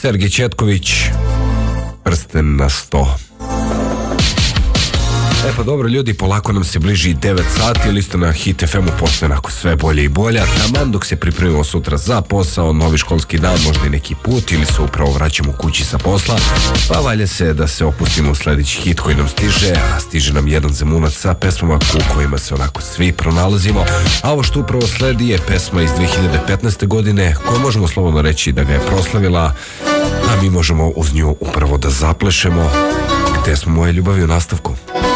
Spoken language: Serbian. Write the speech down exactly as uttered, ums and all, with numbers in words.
Sergej Četković, Prsten na sto. E pa dobro ljudi, polako nam se bliži devet sati, listo na Hit F M-u postoje onako sve bolje i bolje. Taman dok se pripremimo sutra za posao, novi školski dan, možda i neki put ili se upravo vraćamo kući sa posla, pa valja se da se opustimo u sljedeći hit koji nam stiže, a stiže nam jedan Zemunac sa pesmama u kojima se onako svi pronalazimo. A ovo što upravo sledi je pesma iz dve hiljade petnaeste. godine, koju možemo slobodno reći da ga je proslavila, a mi možemo uz nju upravo da zaplešemo. Gde smo moje ljubavi u nastavku?